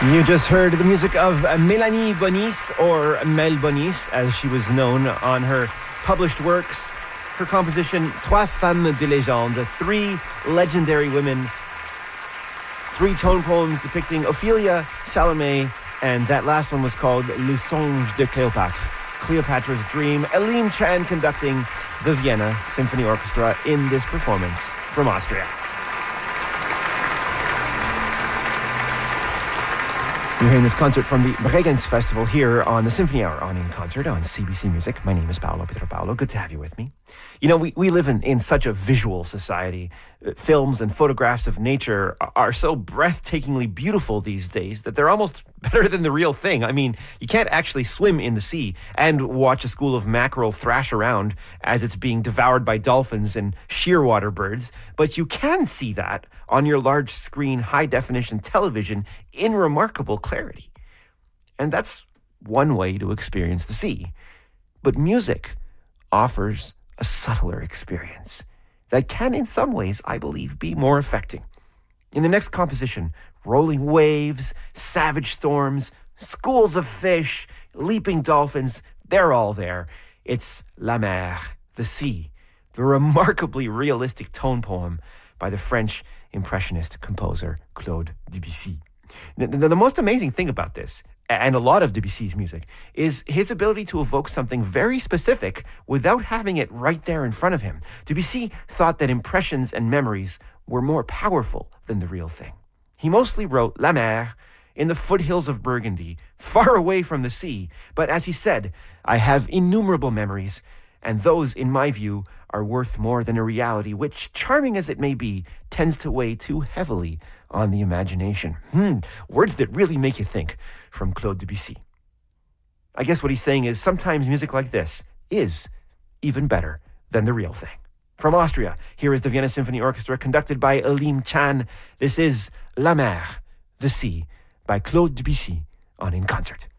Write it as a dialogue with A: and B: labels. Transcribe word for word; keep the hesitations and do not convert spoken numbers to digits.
A: You just heard the music of Mélanie Bonis, or Mel Bonis, as she was known, on her published works. Her composition, Trois Femmes de Légende, three legendary women, three tone poems depicting Ophelia, Salome, and that last one was called Le Songe de Cléopâtre, Cleopatra's Dream. Elim Chan conducting the Vienna Symphony Orchestra in this performance from Austria. You're hearing this concert from the Bregenz Festival here on the Symphony Hour on In Concert on C B C Music. My name is Paolo Pietropaolo. Good to have you with me. You know, we, we live in, in such a visual society. Films and photographs of nature are so breathtakingly beautiful these days that they're almost better than the real thing. I mean, you can't actually swim in the sea and watch a school of mackerel thrash around as it's being devoured by dolphins and shearwater birds, but you can see that on your large screen, high-definition television in remarkable clarity. And that's one way to experience the sea. But music offers a subtler experience that can, in some ways, I believe, be more affecting. In the next composition, rolling waves, savage storms, schools of fish, leaping dolphins, they're all there. It's La Mer, the sea, the remarkably realistic tone poem by the French Impressionist composer Claude Debussy. The, the, the most amazing thing about this, and a lot of Debussy's music, is his ability to evoke something very specific without having it right there in front of him. Debussy thought that impressions and memories were more powerful than the real thing. He mostly wrote La Mer in the foothills of Burgundy, far away from the sea. But as he said, I have innumerable memories, and those, in my view, are worth more than a reality which, charming as it may be, tends to weigh too heavily on the imagination. Hmm, words that really make you think, from Claude Debussy. I guess what he's saying is sometimes music like this is even better than the real thing. From Austria, here is the Vienna Symphony Orchestra conducted by Elim Chan. This is La Mer, the sea, by Claude Debussy on In Concert.